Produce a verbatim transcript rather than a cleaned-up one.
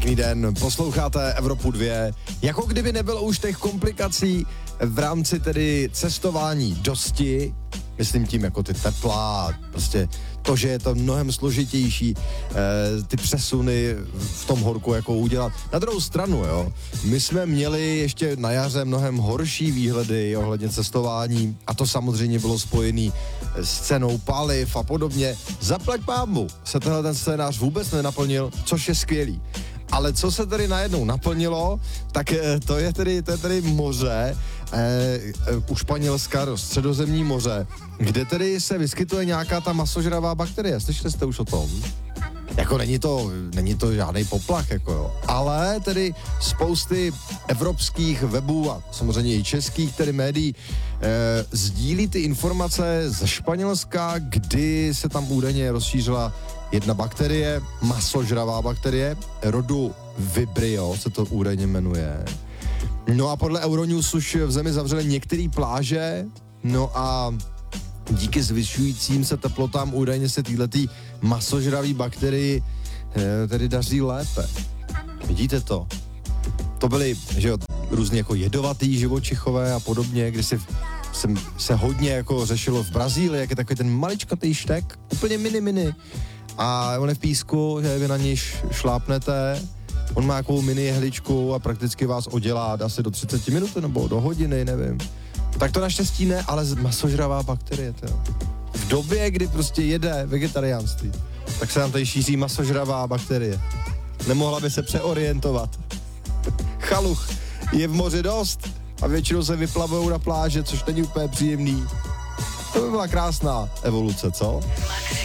pěkný den, posloucháte Evropu dva. Jako kdyby nebylo už těch komplikací v rámci tedy cestování dosti, myslím tím jako ty tepla, prostě to, že je to mnohem složitější, e, ty přesuny v tom horku jako udělat. Na druhou stranu, jo, my jsme měli ještě na jaře mnohem horší výhledy ohledně cestování a to samozřejmě bylo spojené s cenou paliv a podobně. Zaplať pánbu se tenhle ten scénář vůbec nenaplnil, což je skvělý. Ale co se tedy najednou naplnilo, tak to je tedy, to je tedy moře, eh, u Španělska, Středozemní moře, kde tedy se vyskytuje nějaká ta masožravá bakterie. Slyšeli jste už o tom? Jako není to, není to žádný poplach, jako jo. Ale tedy spousty evropských webů a samozřejmě i českých tedy médií eh, sdílí ty informace ze Španělska, kdy se tam údajně rozšířila jedna bakterie, masožravá bakterie, rodu Vibrio se to údajně jmenuje. No a podle Euronews už v zemi zavřely některé pláže, no a díky zvyšujícím se teplotám údajně se týhletý masožravý bakterii eh, tedy daří lépe. Vidíte to? To byly, že jo, různě jako jedovatý živočichové a podobně, kdy si se, se hodně jako řešilo v Brazílii, jak je takový ten maličkatý štek, úplně mini mini. A on je v písku, že vy na něj šlápnete, on má takovou mini jehličku a prakticky vás odělá asi do třicet minut nebo do hodiny, nevím. Tak to naštěstí ne, ale masožravá bakterie, to. V době, kdy prostě jede vegetariánství, tak se nám tady šíří masožravá bakterie. Nemohla by se přeorientovat. Chaluch je v moři dost a většinou se vyplavujou na pláže, což není úplně příjemný. To by byla krásná evoluce, co?